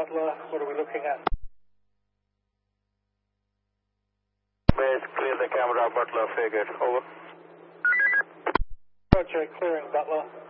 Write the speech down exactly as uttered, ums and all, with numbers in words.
Butler. What are we looking at? Base, clear the camera, Butler, figure. Over. Roger, clearing Butler.